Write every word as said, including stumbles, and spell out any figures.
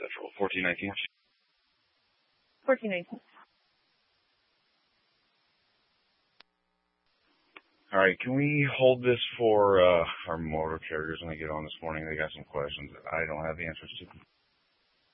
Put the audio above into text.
Central. fourteen nineteen. fourteen nineteen. All right, can we hold this for uh, our motor carriers when they get on this morning? They got some questions that I don't have the answers to.